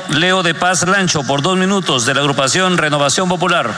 Leo de Paz Lancho, por 2 minutos, de la agrupación Renovación Popular.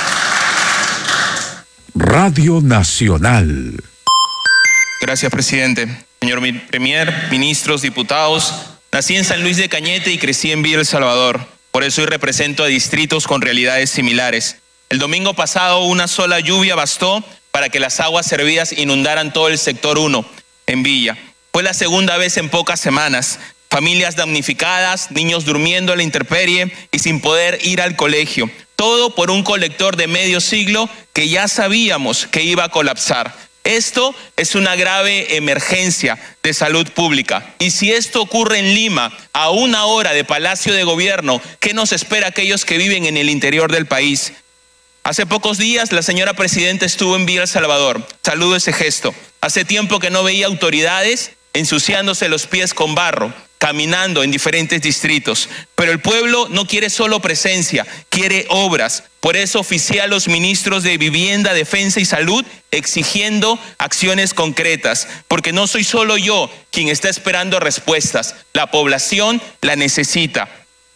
Radio Nacional. Gracias, presidente. Señor Premier, ministros, diputados, nací en San Luis de Cañete y crecí en Villa El Salvador. Por eso hoy represento a distritos con realidades similares. El domingo pasado una sola lluvia bastó para que las aguas servidas inundaran todo el sector 1 en Villa. Fue la segunda vez en pocas semanas. Familias damnificadas, niños durmiendo a la intemperie y sin poder ir al colegio. Todo por un colector de medio siglo que ya sabíamos que iba a colapsar. Esto es una grave emergencia de salud pública. Y si esto ocurre en Lima, a 1 hora de Palacio de Gobierno, ¿qué nos espera a aquellos que viven en el interior del país? Hace pocos días la señora presidenta estuvo en Villa El Salvador. Saludo ese gesto. Hace tiempo que no veía autoridades ensuciándose los pies con barro, caminando en diferentes distritos. Pero el pueblo no quiere solo presencia, quiere obras. Por eso oficié a los ministros de Vivienda, Defensa y Salud exigiendo acciones concretas, porque no soy solo yo quien está esperando respuestas. La población la necesita.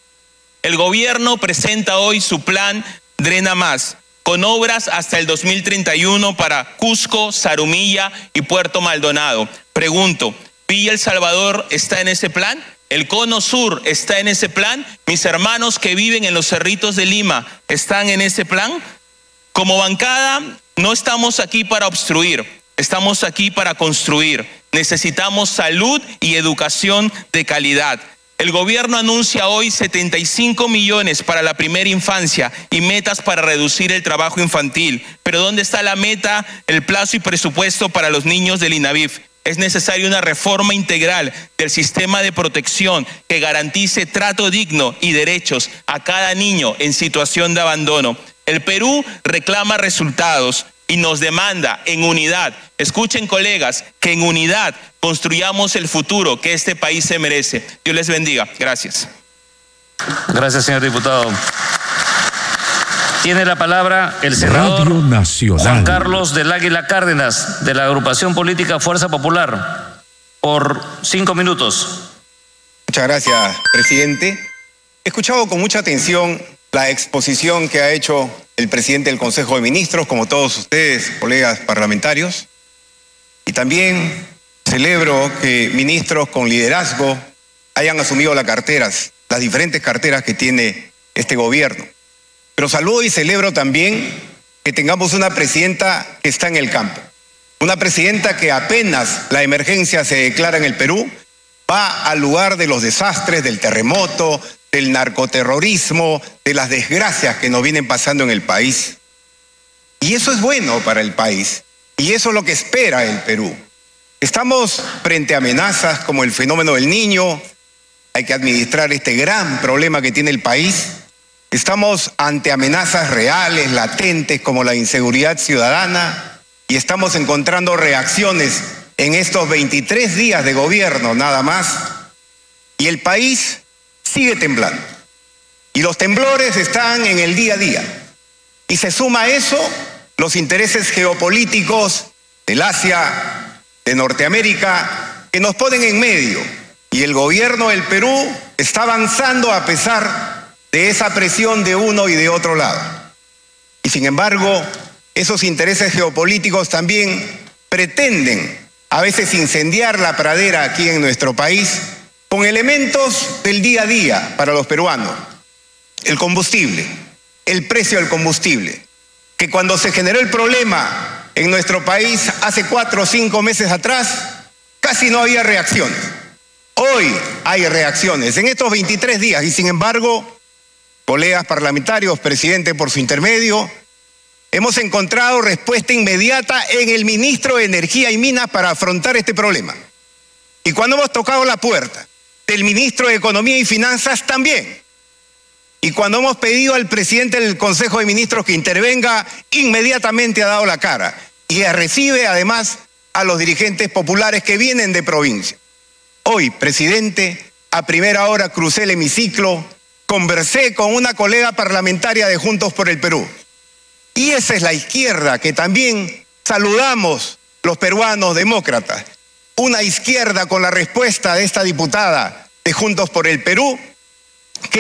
El gobierno presenta hoy su plan Drena Más, con obras hasta el 2031 para Cusco, Zarumilla y Puerto Maldonado. Pregunto, ¿Villa El Salvador está en ese plan? ¿El Cono Sur está en ese plan? ¿Mis hermanos que viven en los cerritos de Lima están en ese plan? Como bancada, no estamos aquí para obstruir, estamos aquí para construir. Necesitamos salud y educación de calidad. El gobierno anuncia hoy 75 millones para la primera infancia y metas para reducir el trabajo infantil. Pero ¿dónde está la meta, el plazo y presupuesto para los niños del INAVIF? Es necesaria una reforma integral del sistema de protección que garantice trato digno y derechos a cada niño en situación de abandono. El Perú reclama resultados y nos demanda en unidad. Escuchen, colegas, que en unidad construyamos el futuro que este país se merece. Dios les bendiga. Gracias. Gracias, señor diputado. Tiene la palabra el senador Juan Carlos del Águila Cárdenas, de la agrupación política Fuerza Popular, por 5 minutos. Muchas gracias, presidente. He escuchado con mucha atención la exposición que ha hecho el presidente del Consejo de Ministros, como todos ustedes, colegas parlamentarios. Y también celebro que ministros con liderazgo hayan asumido las diferentes carteras que tiene este gobierno. Pero saludo y celebro también que tengamos una presidenta que está en el campo. Una presidenta que apenas la emergencia se declara en el Perú, va al lugar de los desastres, del terremoto, del narcoterrorismo, de las desgracias que nos vienen pasando en el país. Y eso es bueno para el país. Y eso es lo que espera el Perú. Estamos frente a amenazas como el fenómeno del Niño. Hay que administrar este gran problema que tiene el país. Estamos ante amenazas reales, latentes, como la inseguridad ciudadana, y estamos encontrando reacciones en estos 23 días de gobierno nada más, y el país sigue temblando. Y los temblores están en el día a día. Y se suma a eso los intereses geopolíticos del Asia, de Norteamérica, que nos ponen en medio. Y el gobierno del Perú está avanzando a pesar de esa presión de uno y de otro lado. Y sin embargo, esos intereses geopolíticos también pretenden a veces incendiar la pradera aquí en nuestro país con elementos del día a día para los peruanos. El combustible, el precio del combustible, que cuando se generó el problema en nuestro país hace 4 o 5 meses atrás, casi no había reacciones. Hoy hay reacciones en estos 23 días y sin embargo, colegas parlamentarios, presidente, por su intermedio, hemos encontrado respuesta inmediata en el ministro de Energía y Minas para afrontar este problema. Y cuando hemos tocado la puerta del ministro de Economía y Finanzas también. Y cuando hemos pedido al presidente del Consejo de Ministros que intervenga, inmediatamente ha dado la cara. Y recibe además a los dirigentes populares que vienen de provincia. Hoy, presidente, a primera hora crucé el hemiciclo, conversé con una colega parlamentaria de Juntos por el Perú. Y esa es la izquierda que también saludamos los peruanos demócratas. Una izquierda con la respuesta de esta diputada de Juntos por el Perú,